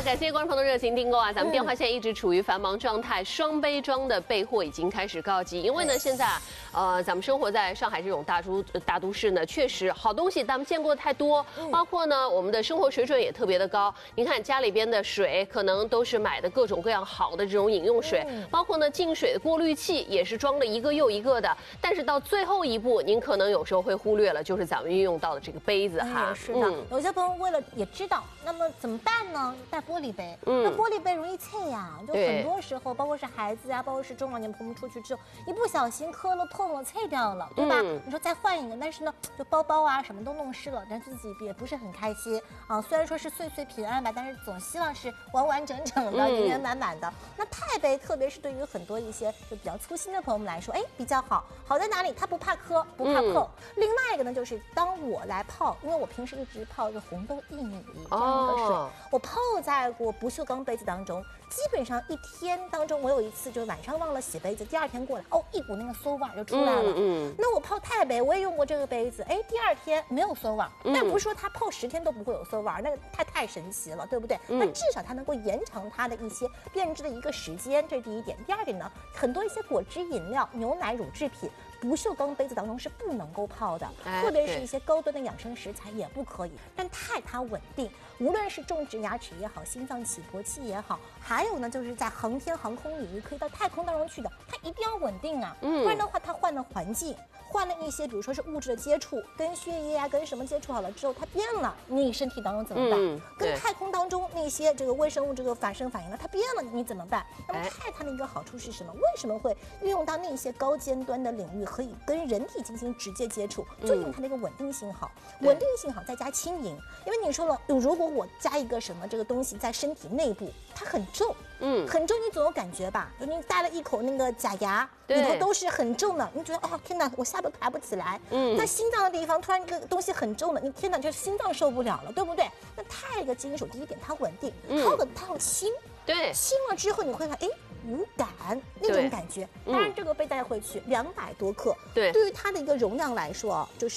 感谢观众朋友的热情订购啊！咱们电话现在一直处于繁忙状态，双杯装的备货已经开始告急。因为呢，现在咱们生活在上海这种大都市呢，确实好东西咱们见过太多，包括呢我们的生活水准也特别的高。您看家里边的水可能都是买的各种各样好的这种饮用水，包括呢净水的过滤器也是装了一个又一个的。但是到最后一步，您可能有时候会忽略了，就是咱们运用到的这个杯子哈。 是的，有些朋友为了也知道，那么怎么办呢？带玻璃杯，那玻璃杯容易碎呀，就很多时候，包括是孩子啊，包括是中老年朋友们出去之后，一不小心磕了碰了碎掉了，对吧？你说再换一个，但是呢，就包包啊什么都弄湿了，但自己也不是很开心啊。虽然说是岁岁平安吧，但是总希望是完完整整的、圆圆满满的。那钛杯，特别是对于很多一些就比较粗心的朋友们来说，哎，比较好。好在哪里？它不怕磕，不怕碰。另外一个呢，就是当我来泡，因为我平时一直泡这红豆薏米这样一个水，我泡在过不锈钢杯子当中，基本上一天当中，我有一次就晚上忘了洗杯子，第二天过来，哦，一股那个馊味就出来了。那我泡钛杯，我也用过这个杯子，哎，第二天没有馊味，但不是说它泡10天都不会有馊味，那个太神奇了，对不对？那至少它能够延长它的一些变质的一个时间，这是第一点。第二点呢，很多一些果汁饮料、牛奶、乳制品，不锈钢杯子当中是不能够泡的，特别是一些高端的养生食材也不可以。但钛它稳定，无论是种植牙齿也好，心脏起搏器也好，还有呢就是在航天航空领域可以到太空当中去的，它一定要稳定啊，不然的话它换了环境，换了一些比如说是物质的接触，跟血液啊跟什么接触好了之后它变了，你身体当中怎么办？跟太空当中那些这个微生物这个反生反应了，它变了你怎么办？那么钛它的一个好处是什么？为什么会运用到那些高尖端的领域，可以跟人体进行直接接触？就因为它那个稳定性好，稳定性好再加轻盈。因为你说了，如果我加一个什么这个东西在身体内部，它很重，很重，你总有感觉吧？就你带了一口那个假牙，里头都是很重的，你觉得哦天哪，我下巴抬不起来。那心脏的地方突然这个东西很重的，你天哪，这心脏受不了了，对不对？那钛这个金属，第一点它稳定，它很轻，对，轻了之后你会发现，哎。无感那种感觉，当然这个杯带回去200多克，对于它的一个容量来说，就是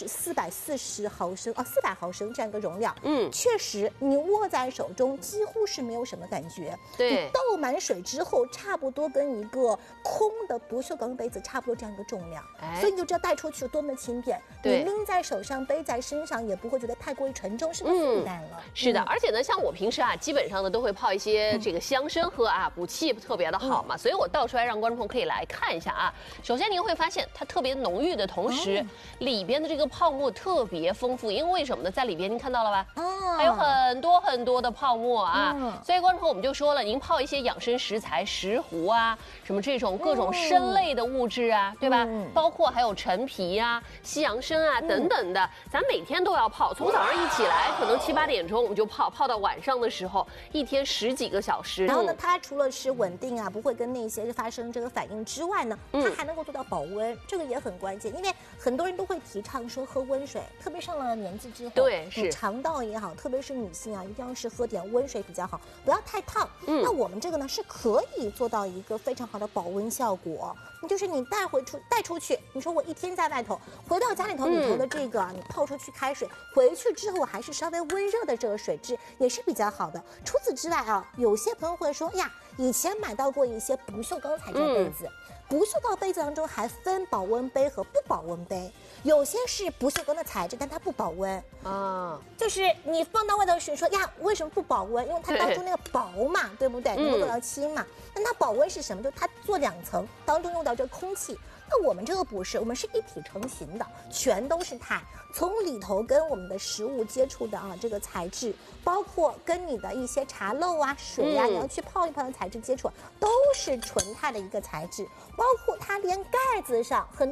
440毫升400毫升这样一个容量，确实你握在手中几乎是没有什么感觉，对，你倒满水之后，差不多跟一个空的不锈钢杯子差不多这样一个重量，所以你就知道带出去有多么轻便，你拎在手上背在身上也不会觉得太过于沉重，是个负担了。 是的，而且呢，像我平时啊，基本上呢都会泡一些这个香参喝啊，补气特别的好。所以我倒出来让观众朋友可以来看一下啊。首先您会发现它特别浓郁的同时，里边的这个泡沫特别丰富，因为什么呢？在里边您看到了吧？还有很多很多的泡沫啊。所以观众朋友我们就说了，您泡一些养生食材，石斛啊，什么这种各种参类的物质啊，对吧？包括还有陈皮啊、西洋参啊等等的，咱每天都要泡，从早上一起来，可能7、8点钟我们就泡到晚上的时候，一天10几个小时。 然后呢，它除了是稳定啊，不会跟那些发生这个反应之外呢，它还能够做到保温，这个也很关键。因为很多人都会提倡说喝温水，特别上了年纪之后，对，你肠道也好，特别是女性啊，一定要是喝点温水比较好，不要太烫。那我们这个呢是可以做到一个非常好的保温效果。就是你带出去，你说我一天在外头，回到家里头的这个你泡出去开水，回去之后还是稍微温热的这个水质也是比较好的。除此之外啊，有些朋友会说呀，以前买到过一些不锈钢材质的杯子，不锈钢杯子当中还分保温杯和不保温杯，有些是不锈钢的材质，但它不保温啊。就是你放到外头去说呀，为什么不保温？因为它当中那个薄嘛，对不对？能够做到轻嘛。那它保温是什么？就它做2层，当中用到这个空气。那我们这个不是，我们是一体成型的，全都是钛，从里头跟我们的食物接触的这个材质，包括跟你的一些茶漏啊、水啊，你要去泡一泡的材质接触，都是纯钛的一个材质，包括它连盖子上很